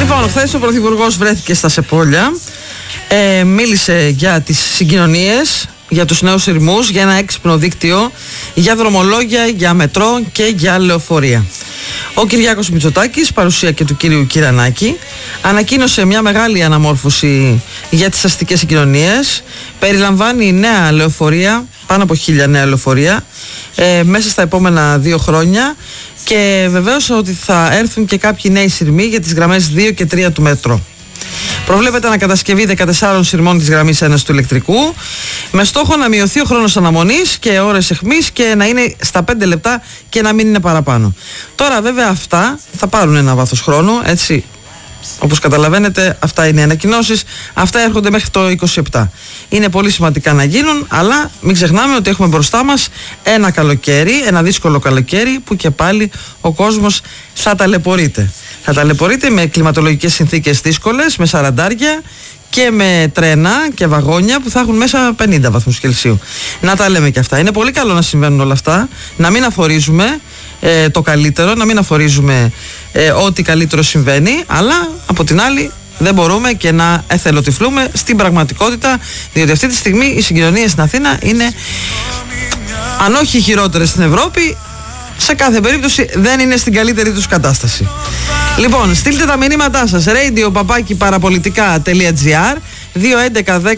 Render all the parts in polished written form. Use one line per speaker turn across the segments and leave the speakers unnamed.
Λοιπόν, χθες ο Πρωθυπουργός βρέθηκε στα Σεπόλια, μίλησε για τις συγκοινωνίες, για τους νέους σειρμούς, για ένα έξυπνο δίκτυο, για δρομολόγια, για μετρό και για λεωφορεία. Ο Κυριάκος Μητσοτάκης, παρουσία και του κύριου Κυρανάκη, ανακοίνωσε μια μεγάλη αναμόρφωση για τις αστικές συγκοινωνίες. Περιλαμβάνει νέα λεωφορεία, πάνω από 1000 νέα λεωφορεία, μέσα στα επόμενα 2 χρόνια, και βεβαίως ότι θα έρθουν και κάποιοι νέοι σειρμοί για τις γραμμές 2 και 3 του μέτρο. Προβλέπεται ανακατασκευή 14 σειρμών της γραμμής 1 του ηλεκτρικού, με στόχο να μειωθεί ο χρόνος αναμονής και ώρες αιχμής και να είναι στα 5 λεπτά και να μην είναι παραπάνω. Τώρα βέβαια αυτά θα πάρουν ένα βάθος χρόνου, έτσι. Όπως καταλαβαίνετε, αυτά είναι οι ανακοινώσεις, αυτά έρχονται μέχρι το 27. Είναι πολύ σημαντικά να γίνουν, αλλά μην ξεχνάμε ότι έχουμε μπροστά μας ένα καλοκαίρι, ένα δύσκολο καλοκαίρι, που και πάλι ο κόσμος θα ταλαιπωρείται. Θα ταλαιπωρείται με κλιματολογικές συνθήκες δύσκολες, με σαραντάρια και με τρένα και βαγόνια που θα έχουν μέσα 50 βαθμούς Κελσίου. Να τα λέμε και αυτά. Είναι πολύ καλό να συμβαίνουν όλα αυτά, να μην αφορίζουμε το καλύτερο, να μην αφορίζουμε ό,τι καλύτερο συμβαίνει, αλλά από την άλλη δεν μπορούμε και να εθελοτυφλούμε στην πραγματικότητα, διότι αυτή τη στιγμή οι συγκοινωνίες στην Αθήνα είναι, αν όχι χειρότερες στην Ευρώπη, σε κάθε περίπτωση δεν είναι στην καλύτερη τους κατάσταση. Λοιπόν, στείλτε τα μηνύματά σας, radio-parapolitica.gr,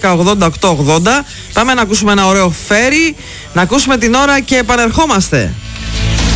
211-10-80-880. Πάμε να ακούσουμε ένα ωραίο φέρι, να ακούσουμε την ώρα και επανερχόμαστε.